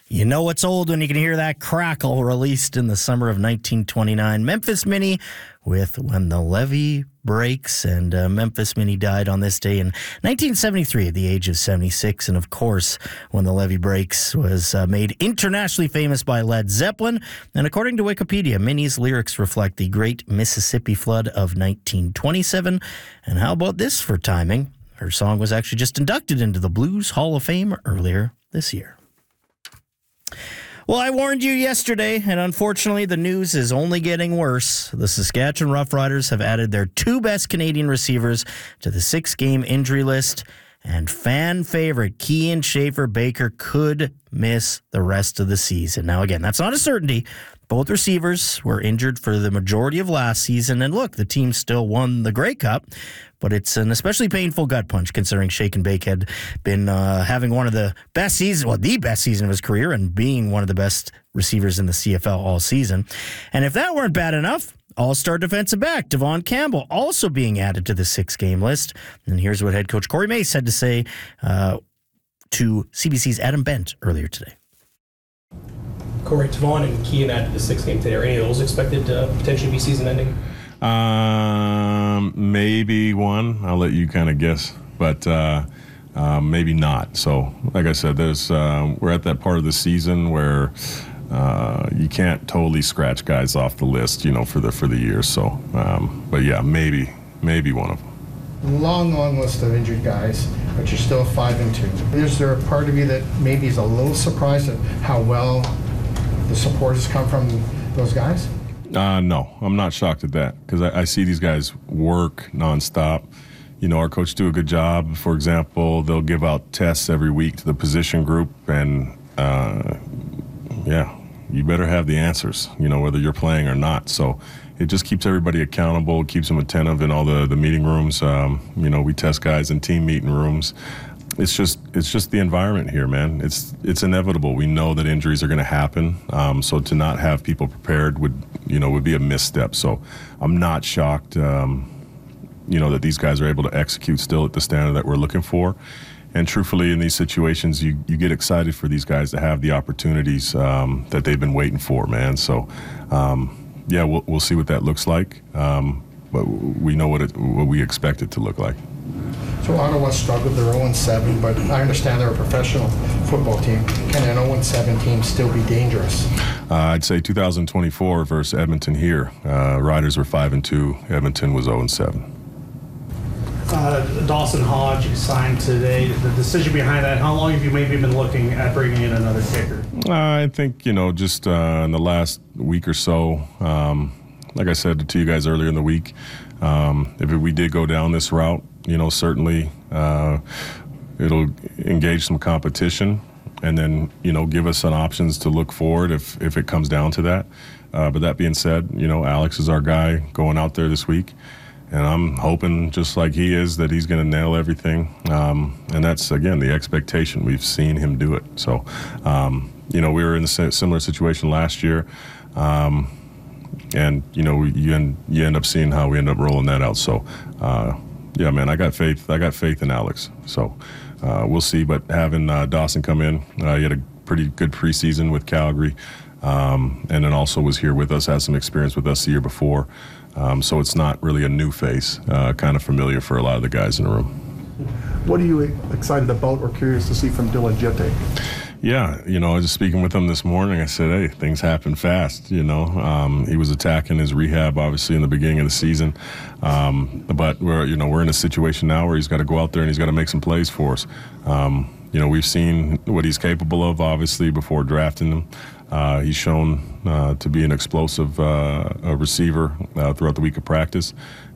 You know it's old when you can hear that crackle, released in the summer of 1929. Memphis Minnie with When the Levee Breaks. And Memphis Minnie died on this day in 1973 at the age of 76. And of course, When the Levee Breaks was made internationally famous by Led Zeppelin. And according to Wikipedia, Minnie's lyrics reflect the Great Mississippi Flood of 1927. And how about this for timing? Her song was actually just inducted into the Blues Hall of Fame earlier this year. Well, I warned you yesterday, and unfortunately, the news is only getting worse. The Saskatchewan Roughriders have added their two best Canadian receivers to the 6-game injury list, and fan favorite Kean Schaefer-Baker could miss the rest of the season. Now, again, that's not a certainty. Both receivers were injured for the majority of last season, and look, the team still won the Grey Cup, but it's an especially painful gut punch considering Shake and Bake had been having one of the best seasons, well, the best season of his career, and being one of the best receivers in the CFL all season. And if that weren't bad enough, all-star defensive back Devon Campbell also being added to the 6-game list. And here's what head coach Corey Mace had to say to CBC's Adam Bent earlier today. Corey, Devon and Kean added the 6-game today. Are any of those expected to potentially be season-ending? Maybe one. I'll let you kind of guess, but maybe not. So, like I said, there's we're at that part of the season where you can't totally scratch guys off the list, for the year. So, but yeah, maybe one of them. Long list of injured guys, but you're still 5-2. Is there a part of you that maybe is a little surprised at how well the support has come from those guys? No, I'm not shocked at that because I see these guys work nonstop. Our coach do a good job. For example, they'll give out tests every week to the position group, and you better have the answers, whether you're playing or not. So it just keeps everybody accountable, keeps them attentive in all the meeting rooms. We test guys in team meeting rooms. It's just the environment here, man. It's inevitable. We know that injuries are going to happen. So to not have people prepared would be a misstep. So I'm not shocked, that these guys are able to execute still at the standard that we're looking for. And truthfully, in these situations, you get excited for these guys to have the opportunities that they've been waiting for, man. So, we'll see what that looks like. But we know what we expect it to look like. So Ottawa struggled. They're 0-7, but I understand they're a professional football team. Can an 0-7 team still be dangerous? I'd say 2024 versus Edmonton here. Riders were 5-2. Edmonton was 0-7. Dawson Hodge signed today. The decision behind that, how long have you maybe been looking at bringing in another kicker? I think, just in the last week or so, like I said to you guys earlier in the week, if we did go down this route, certainly it'll engage some competition and then, give us some options to look forward if it comes down to that. But that being said, Alex is our guy going out there this week. And I'm hoping, just like he is, that he's going to nail everything. And that's, again, the expectation. We've seen him do it. So, we were in a similar situation last year. And, you end up seeing how we end up rolling that out. So, man, I got faith in Alex. So we'll see. But having Dawson come in, he had a pretty good preseason with Calgary. And then also was here with us, had some experience with us the year before. So it's not really a new face, kind of familiar for a lot of the guys in the room. What are you excited about or curious to see from Dylan Jete? Yeah, I was just speaking with him this morning. I said, hey, things happen fast, He was attacking his rehab, obviously, in the beginning of the season. But we're in a situation now where he's got to go out there and he's got to make some plays for us. We've seen what he's capable of, obviously, before drafting him. He's shown to be an explosive receiver throughout the week of practice.